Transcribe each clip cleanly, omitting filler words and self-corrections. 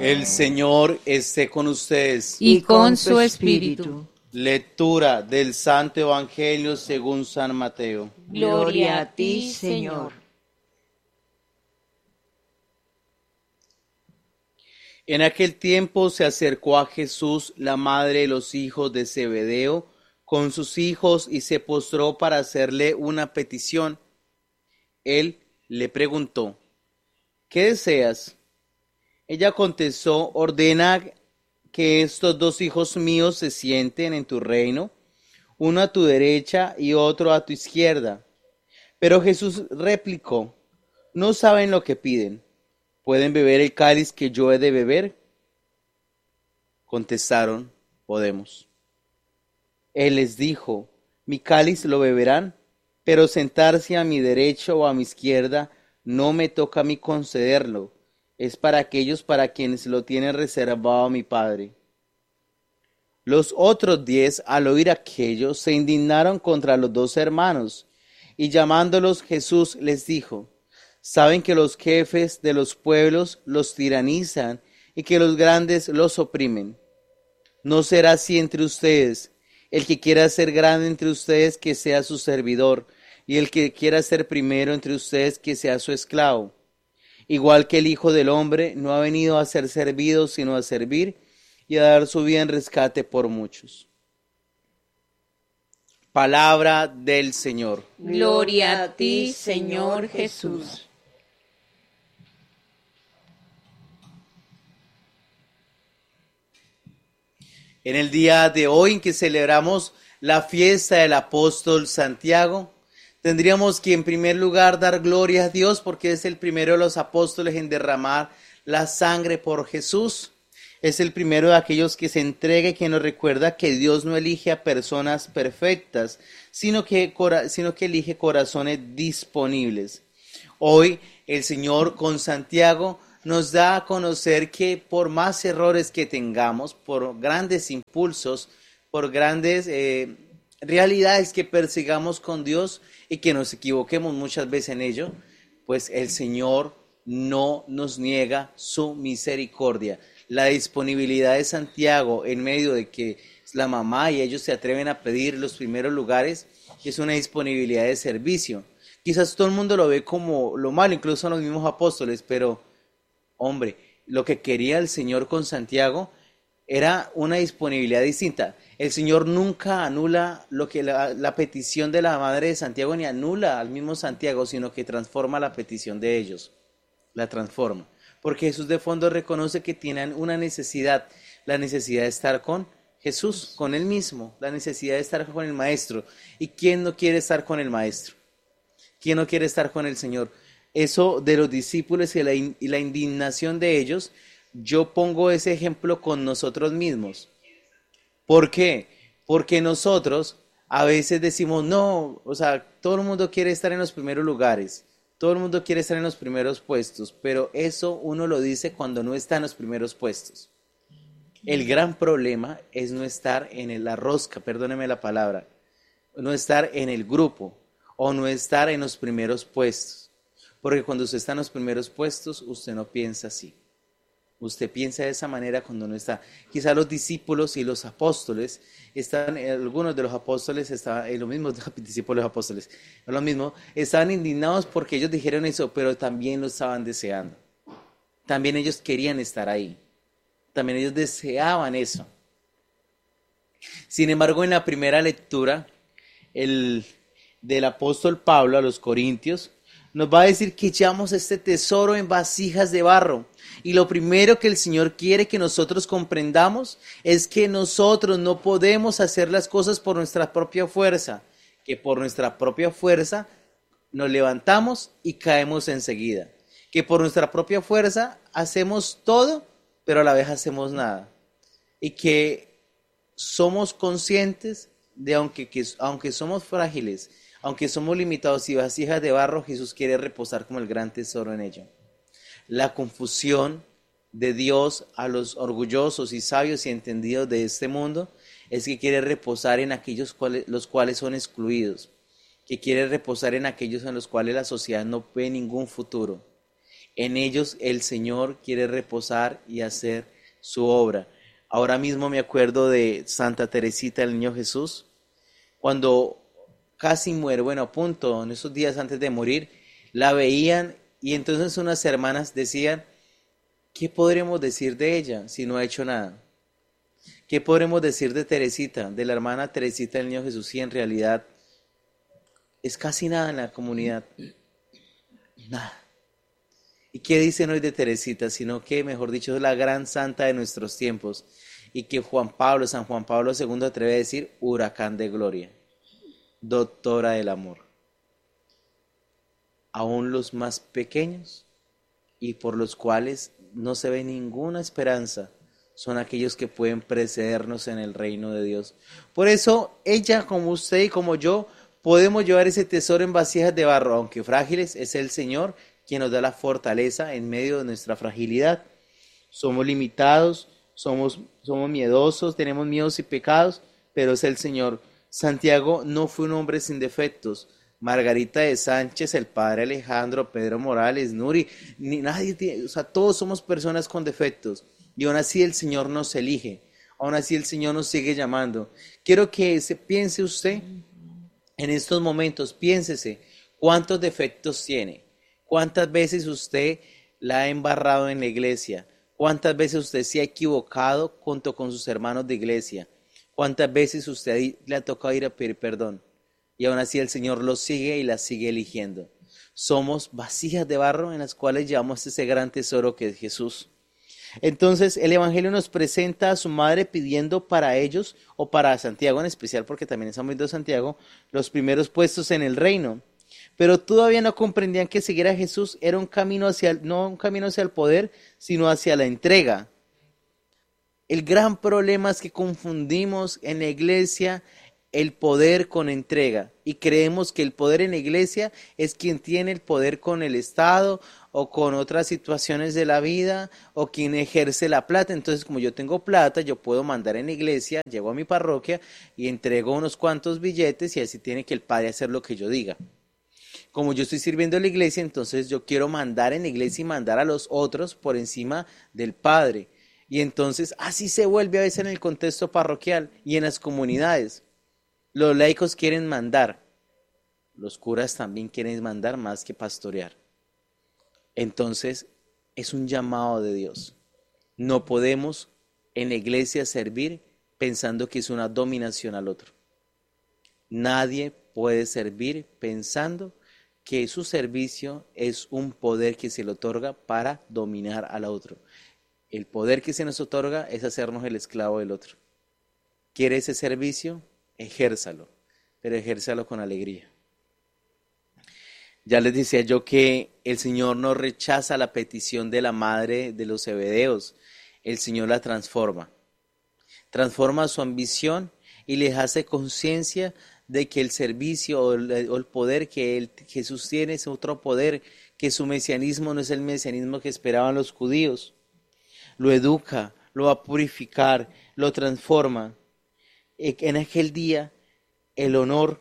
El Señor esté con ustedes. y con su espíritu. Lectura del Santo Evangelio según San Mateo. Gloria a ti, Señor. En aquel tiempo se acercó a Jesús la madre de los hijos de Zebedeo con sus hijos y se postró para hacerle una petición. Él le preguntó: ¿qué deseas? Ella contestó: ordena que estos dos hijos míos se sienten en tu reino, uno a tu derecha y otro a tu izquierda. Pero Jesús replicó: no saben lo que piden. ¿Pueden beber el cáliz que yo he de beber? Contestaron: podemos. Él les dijo: mi cáliz lo beberán, pero sentarse a mi derecha o a mi izquierda no me toca a mí concederlo. Es para aquellos para quienes lo tiene reservado mi Padre. Los otros 10, al oír aquello, se indignaron contra los dos hermanos, y llamándolos Jesús les dijo: saben que los jefes de los pueblos los tiranizan y que los grandes los oprimen. No será así entre ustedes. El que quiera ser grande entre ustedes, que sea su servidor, y el que quiera ser primero entre ustedes, que sea su esclavo. Igual que el Hijo del Hombre no ha venido a ser servido, sino a servir y a dar su vida en rescate por muchos. Palabra del Señor. Gloria a ti, Señor Jesús. En el día de hoy en que celebramos la fiesta del apóstol Santiago, tendríamos que en primer lugar dar gloria a Dios porque es el primero de los apóstoles en derramar la sangre por Jesús. Es el primero de aquellos que se entrega y que nos recuerda que Dios no elige a personas perfectas, sino que elige corazones disponibles. Hoy el Señor con Santiago nos da a conocer que por más errores que tengamos, por grandes impulsos, por grandes realidades que persigamos con Dios y que nos equivoquemos muchas veces en ello, pues el Señor no nos niega su misericordia. La disponibilidad de Santiago en medio de que la mamá y ellos se atreven a pedir los primeros lugares es una disponibilidad de servicio. Quizás todo el mundo lo ve como lo malo, incluso los mismos apóstoles, pero hombre, lo que quería el Señor con Santiago era una disponibilidad distinta. El Señor nunca anula lo que la petición de la madre de Santiago, ni anula al mismo Santiago, sino que transforma la petición de ellos, la transforma. Porque Jesús de fondo reconoce que tienen una necesidad, la necesidad de estar con Jesús, con Él mismo, la necesidad de estar con el Maestro. ¿Y quién no quiere estar con el Maestro? ¿Quién no quiere estar con el Señor? Eso de los discípulos y la indignación de ellos, yo pongo ese ejemplo con nosotros mismos. ¿Por qué? Porque nosotros a veces decimos, no, o sea, todo el mundo quiere estar en los primeros lugares, todo el mundo quiere estar en los primeros puestos, pero eso uno lo dice cuando no está en los primeros puestos. El gran problema es no estar en la rosca, perdóneme la palabra, no estar en el grupo o no estar en los primeros puestos. Porque cuando usted está en los primeros puestos, usted no piensa así. Usted piensa de esa manera cuando no está. Quizá los discípulos y los apóstoles, algunos de los apóstoles estaban, los mismos discípulos apóstoles, lo mismo, estaban indignados porque ellos dijeron eso, pero también lo estaban deseando. También ellos querían estar ahí. También ellos deseaban eso. Sin embargo, en la primera lectura, del apóstol Pablo a los Corintios, nos va a decir que echamos este tesoro en vasijas de barro. Y lo primero que el Señor quiere que nosotros comprendamos es que nosotros no podemos hacer las cosas por nuestra propia fuerza, que por nuestra propia fuerza nos levantamos y caemos enseguida, que por nuestra propia fuerza hacemos todo, pero a la vez hacemos nada, y que somos conscientes de aunque somos frágiles, aunque somos limitados y vasijas de barro, Jesús quiere reposar como el gran tesoro en ello. La confusión de Dios a los orgullosos y sabios y entendidos de este mundo es que quiere reposar en aquellos los cuales son excluidos, que quiere reposar en aquellos en los cuales la sociedad no ve ningún futuro. En ellos el Señor quiere reposar y hacer su obra. Ahora mismo me acuerdo de Santa Teresita del Niño Jesús, cuando casi muere, bueno, a punto, en esos días antes de morir, la veían y entonces unas hermanas decían, ¿qué podremos decir de ella si no ha hecho nada? ¿Qué podremos decir de Teresita, de la hermana Teresita del Niño Jesús, si en realidad es casi nada en la comunidad? Nada. ¿Y qué dicen hoy de Teresita? Sino que, mejor dicho, es la gran santa de nuestros tiempos y que San Juan Pablo II atreve a decir huracán de gloria, doctora del amor. Aún los más pequeños y por los cuales no se ve ninguna esperanza son aquellos que pueden precedernos en el reino de Dios. Por eso ella, como usted y como yo, podemos llevar ese tesoro en vasijas de barro, aunque frágiles, es el Señor quien nos da la fortaleza en medio de nuestra fragilidad. Somos limitados, somos miedosos, tenemos miedos y pecados, pero es el Señor. Santiago no fue un hombre sin defectos. Margarita de Sánchez, el padre Alejandro, Pedro Morales, Nuri, ni nadie tiene, o sea, todos somos personas con defectos. Y aún así el Señor nos elige, aún así el Señor nos sigue llamando. Quiero que se piense usted en estos momentos, piénsese cuántos defectos tiene, cuántas veces usted la ha embarrado en la iglesia, cuántas veces usted se ha equivocado junto con sus hermanos de iglesia, cuántas veces usted le ha tocado ir a pedir perdón. Y aún así el Señor los sigue y las sigue eligiendo. Somos vasijas de barro en las cuales llevamos ese gran tesoro que es Jesús. Entonces el Evangelio nos presenta a su madre pidiendo para ellos, o para Santiago en especial, porque también estamos viendo a Santiago, los primeros puestos en el reino. Pero todavía no comprendían que seguir a Jesús era un camino no un camino hacia el poder, sino hacia la entrega. El gran problema es que confundimos en la iglesia el poder con entrega y creemos que el poder en la iglesia es quien tiene el poder con el Estado o con otras situaciones de la vida o quien ejerce la plata. Entonces, como yo tengo plata, yo puedo mandar en la iglesia, llego a mi parroquia y entrego unos cuantos billetes y así tiene que el padre hacer lo que yo diga. Como yo estoy sirviendo a la iglesia, entonces yo quiero mandar en la iglesia y mandar a los otros por encima del padre. Y entonces así se vuelve a veces en el contexto parroquial y en las comunidades. Los laicos quieren mandar, los curas también quieren mandar más que pastorear. Entonces es un llamado de Dios. No podemos en la iglesia servir pensando que es una dominación al otro. Nadie puede servir pensando que su servicio es un poder que se le otorga para dominar al otro. El poder que se nos otorga es hacernos el esclavo del otro. ¿Quiere ese servicio? Ejérzalo, pero ejérzalo con alegría. Ya les decía yo que el Señor no rechaza la petición de la madre de los Zebedeos, el Señor la transforma su ambición y les hace conciencia de que el servicio o el poder que Jesús tiene es otro poder, que su mesianismo no es el mesianismo que esperaban los judíos. Lo educa, lo va a purificar, lo transforma. En aquel día el honor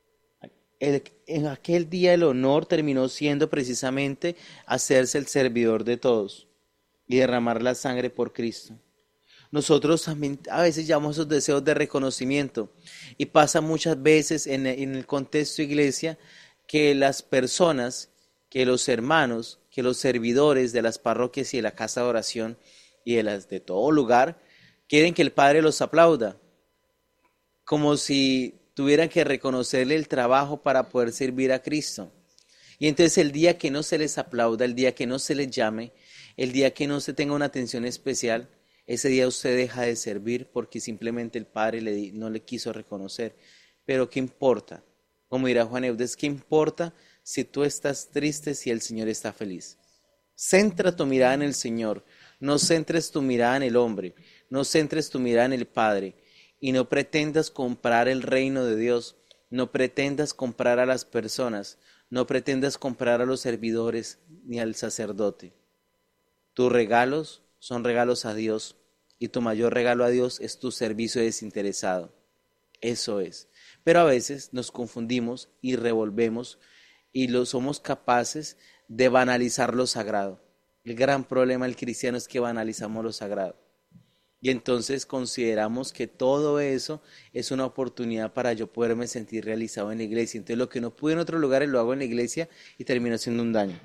terminó siendo precisamente hacerse el servidor de todos y derramar la sangre por Cristo. Nosotros también a veces llevamos esos deseos de reconocimiento y pasa muchas veces en el contexto iglesia que las personas, que los hermanos, que los servidores de las parroquias y de la casa de oración y de todo lugar quieren que el Padre los aplauda, como si tuvieran que reconocerle el trabajo para poder servir a Cristo. Y entonces el día que no se les aplauda, el día que no se les llame, el día que no se tenga una atención especial, ese día usted deja de servir porque simplemente el Padre no le quiso reconocer. Pero ¿qué importa? Como dirá Juan Eudes, ¿qué importa si tú estás triste si el Señor está feliz? Centra tu mirada en el Señor, no centres tu mirada en el hombre, no centres tu mirada en el Padre. Y no pretendas comprar el reino de Dios, no pretendas comprar a las personas, no pretendas comprar a los servidores ni al sacerdote. Tus regalos son regalos a Dios y tu mayor regalo a Dios es tu servicio desinteresado. Eso es. Pero a veces nos confundimos y revolvemos y somos capaces de banalizar lo sagrado. El gran problema del cristiano es que banalizamos lo sagrado. Y entonces consideramos que todo eso es una oportunidad para yo poderme sentir realizado en la iglesia. Entonces lo que no pude en otros lugares lo hago en la iglesia y termino siendo un daño.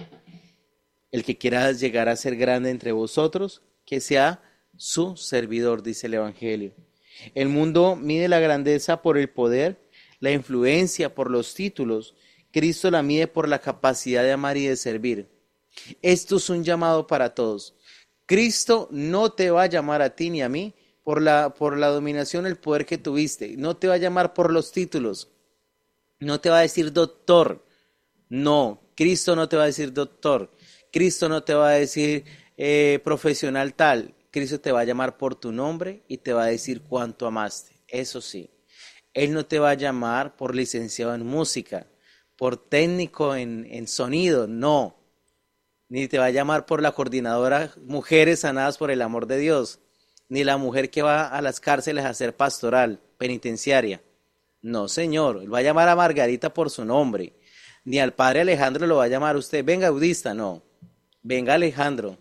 El que quiera llegar a ser grande entre vosotros, que sea su servidor, dice el Evangelio. El mundo mide la grandeza por el poder, la influencia, por los títulos. Cristo la mide por la capacidad de amar y de servir. Esto es un llamado para todos. Cristo no te va a llamar a ti ni a mí por la dominación, el poder que tuviste. No te va a llamar por los títulos. No te va a decir doctor. No, Cristo no te va a decir doctor. Cristo no te va a decir profesional tal. Cristo te va a llamar por tu nombre y te va a decir cuánto amaste. Eso sí. Él no te va a llamar por licenciado en música, por técnico en sonido, no. Ni te va a llamar por la coordinadora Mujeres Sanadas por el Amor de Dios, ni la mujer que va a las cárceles a hacer pastoral, penitenciaria. No, señor, él va a llamar a Margarita por su nombre. Ni al padre Alejandro lo va a llamar usted, venga budista, no. Venga Alejandro,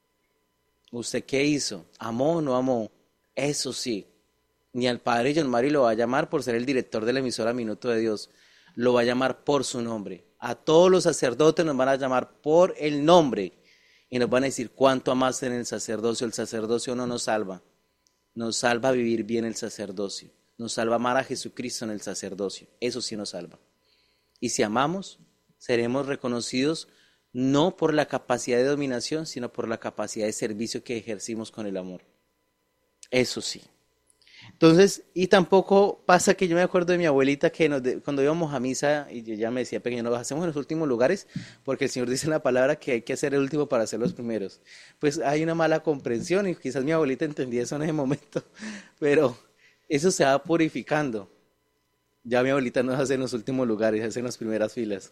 ¿usted qué hizo? ¿Amó o no amó? Eso sí. Ni al padre John Mario lo va a llamar por ser el director de la emisora Minuto de Dios. Lo va a llamar por su nombre. A todos los sacerdotes nos van a llamar por el nombre y nos van a decir cuánto amaste en el sacerdocio. El sacerdocio no nos salva. Nos salva vivir bien el sacerdocio. Nos salva amar a Jesucristo en el sacerdocio. Eso sí nos salva. Y si amamos, seremos reconocidos no por la capacidad de dominación, sino por la capacidad de servicio que ejercimos con el amor. Eso sí. Entonces, y tampoco pasa que yo me acuerdo de mi abuelita que cuando íbamos a misa, y ella me decía pequeño, nos hacemos en los últimos lugares, porque el Señor dice en la palabra que hay que hacer el último para hacer los primeros. Pues hay una mala comprensión y quizás mi abuelita entendía eso en ese momento, pero eso se va purificando. Ya mi abuelita no hace en los últimos lugares, hace en las primeras filas.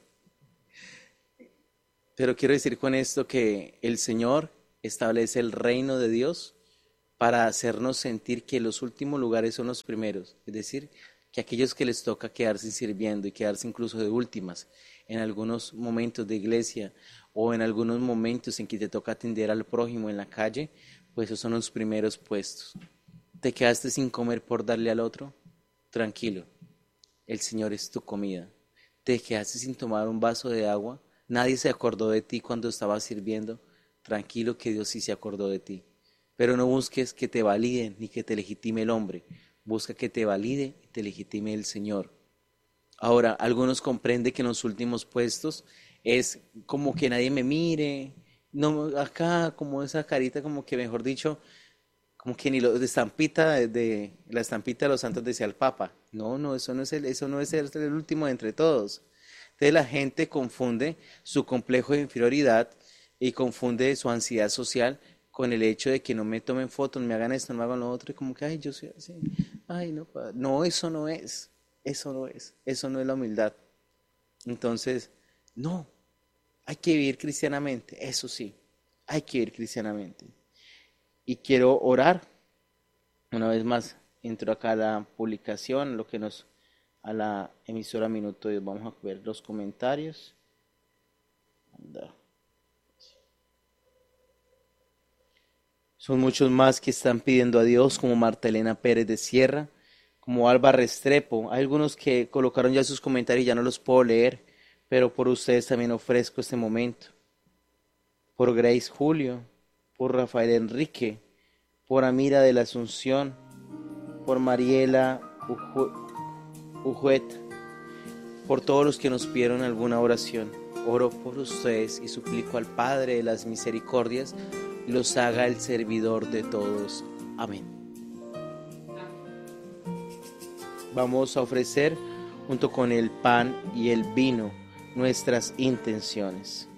Pero quiero decir con esto que el Señor establece el reino de Dios para hacernos sentir que los últimos lugares son los primeros, es decir, que aquellos que les toca quedarse sirviendo y quedarse incluso de últimas en algunos momentos de iglesia o en algunos momentos en que te toca atender al prójimo en la calle, pues esos son los primeros puestos. ¿Te quedaste sin comer por darle al otro? Tranquilo, el Señor es tu comida. ¿Te quedaste sin tomar un vaso de agua? Nadie se acordó de ti cuando estabas sirviendo. Tranquilo que Dios sí se acordó de ti. Pero no busques que te validen ni que te legitime el hombre. Busca que te valide y te legitime el Señor. Ahora, algunos comprenden que en los últimos puestos es como que nadie me mire. No, acá como esa carita como que mejor dicho, como que ni de estampita de la estampita de los santos decía el Papa. No, eso no es el último de entre todos. Entonces la gente confunde su complejo de inferioridad y confunde su ansiedad social con el hecho de que no me tomen fotos, no me hagan esto, no me hagan lo otro, y como que, ay, yo soy así, ay, no, no, eso no es la humildad. Entonces, no, hay que vivir cristianamente, eso sí, hay que vivir cristianamente. Y quiero orar, una vez más, entro acá a la publicación, a la emisora Minuto de Dios, vamos a ver los comentarios. Anda. Son muchos más que están pidiendo a Dios, como Marta Elena Pérez de Sierra, como Alba Restrepo. Hay algunos que colocaron ya sus comentarios y ya no los puedo leer, pero por ustedes también ofrezco este momento. Por Grace Julio, por Rafael Enrique, por Amira de la Asunción, por Mariela Ujueta, por todos los que nos pidieron alguna oración. Oro por ustedes y suplico al Padre de las misericordias los haga el servidor de todos. Amén. Vamos a ofrecer junto con el pan y el vino nuestras intenciones.